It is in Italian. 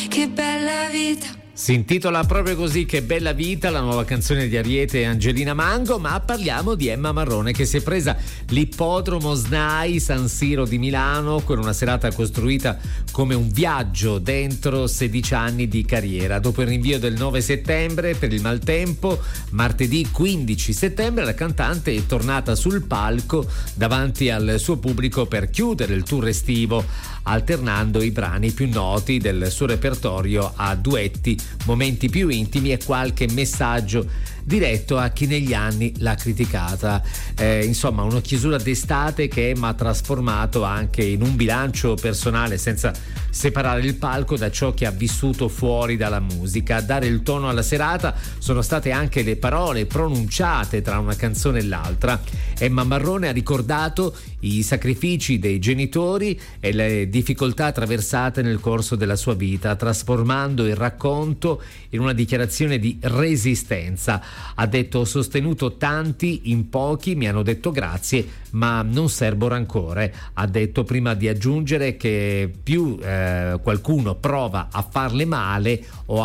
Che bella vita. Si intitola proprio così, Che bella vita, la nuova canzone di Ariete e Angelina Mango, ma parliamo di Emma Marrone, che si è presa l'ippodromo SNAI San Siro di Milano con una serata costruita come un viaggio dentro 16 anni di carriera. Dopo il rinvio del 9 settembre per il maltempo, martedì 15 settembre la cantante è tornata sul palco davanti al suo pubblico per chiudere il tour estivo, alternando i brani più noti del suo repertorio a duetti, momenti più intimi e qualche messaggio diretto a chi negli anni l'ha criticata. Insomma, una chiusura d'estate che Emma ha trasformato anche in un bilancio personale, senza separare il palco da ciò che ha vissuto fuori dalla musica. A dare il tono alla serata sono state anche le parole pronunciate tra una canzone e l'altra. Emma Marrone ha ricordato i sacrifici dei genitori e le difficoltà attraversate nel corso della sua vita, trasformando il racconto in una dichiarazione di resistenza. Ha detto: ho sostenuto tanti, in pochi mi hanno detto grazie, ma non serbo rancore. Ha detto, prima di aggiungere che più qualcuno prova a farle male o